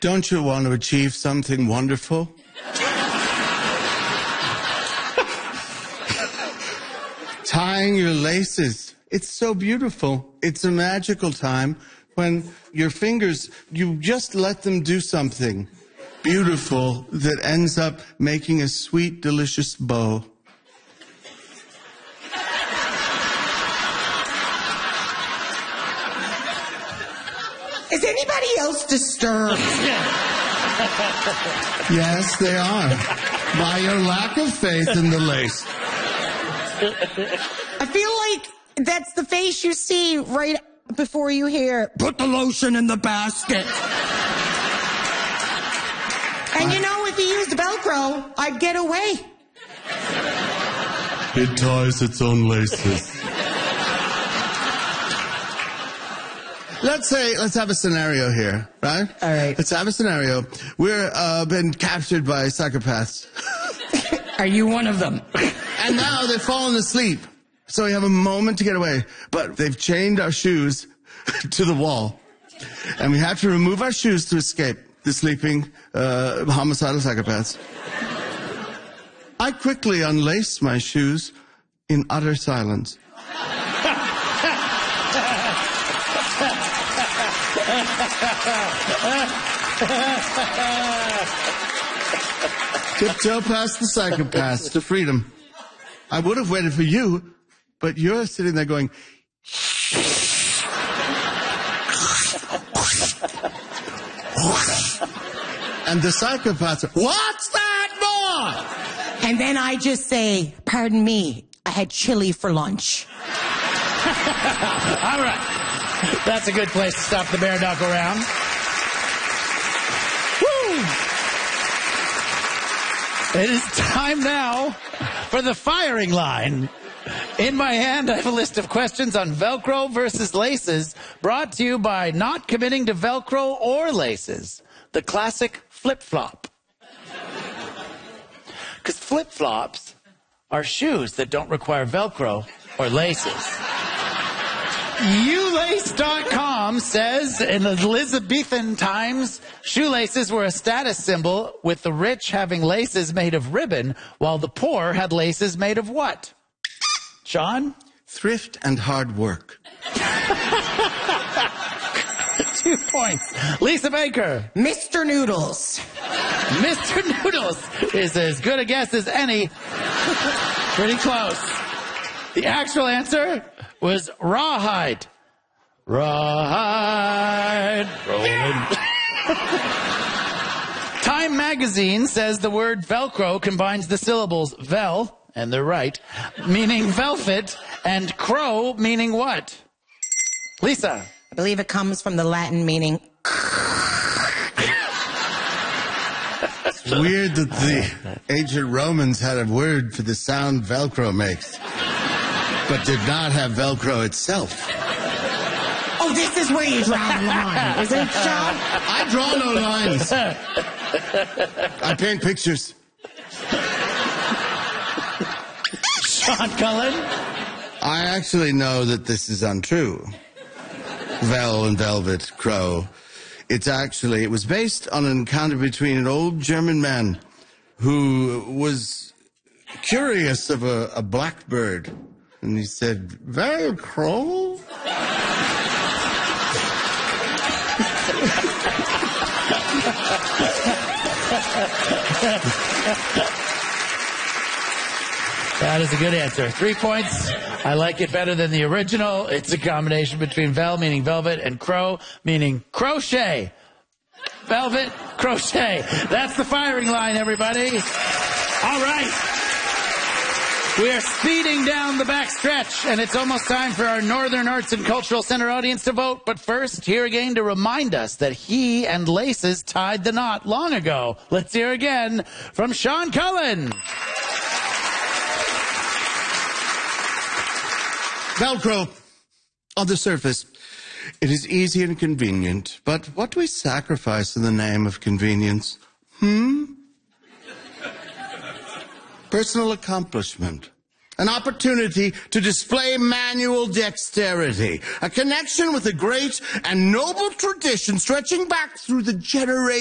Don't you want to achieve something wonderful? Tying your laces. It's so beautiful. It's a magical time when your fingers, you just let them do something beautiful that ends up making a sweet, delicious bow. Is anybody else disturbed? Yes, they are. By your lack of faith in the lace. I feel like that's the face you see right before you hear, "Put the lotion in the basket." And you know, if you used Velcro, I'd get away. It ties its own laces. Let's have a scenario here, right? All right. Let's have a scenario. We're been captured by psychopaths. Are you one of them? And now they've fallen asleep. So we have a moment to get away. But they've chained our shoes to the wall. And we have to remove our shoes to escape the sleeping homicidal psychopaths. I quickly unlace my shoes in utter silence. Tiptoe past the psychopaths to freedom. I would have waited for you, but you're sitting there going... And the psychopaths are, "What's that for?" And then I just say, "Pardon me, I had chili for lunch." All right. That's a good place to stop the bear knuckle round. Woo! It is time now for the firing line. In my hand, I have a list of questions on Velcro versus laces, brought to you by not committing to Velcro or laces. The classic flip-flop. Because flip-flops are shoes that don't require Velcro or laces. Ulace.com says in Elizabethan times, shoelaces were a status symbol, with the rich having laces made of ribbon, while the poor had laces made of what? Sean? Thrift and hard work. 2 points. Lisa Baker. Mr. Noodles. Mr. Noodles is as good a guess as any. Pretty close. The actual answer was rawhide. Rawhide. Rolling. Time magazine says the word Velcro combines the syllables vel, and they're right, meaning velvet, and crow, meaning what? Lisa. I believe it comes from the Latin meaning... It's weird that the ancient Romans had a word for the sound Velcro makes, but did not have Velcro itself. Oh, this is where you draw the line, isn't it, Sean? I draw no lines. I paint pictures. Sean Cullen. I actually know that this is untrue. Vel and velvet, crow. It was based on an encounter between an old German man who was curious of a blackbird. And he said, "Velcro?" That is a good answer. 3 points. I like it better than the original. It's a combination between vel, meaning velvet, and crow, meaning crochet. Velvet, crochet. That's the firing line, everybody. All right. We are speeding down the back stretch, and it's almost time for our Northern Arts and Cultural Center audience to vote. But first, here again to remind us that he and laces tied the knot long ago. Let's hear again from Sean Cullen. Velcro, on the surface, it is easy and convenient, but what do we sacrifice in the name of convenience? Personal accomplishment. An opportunity to display manual dexterity. A connection with a great and noble tradition stretching back through the generations.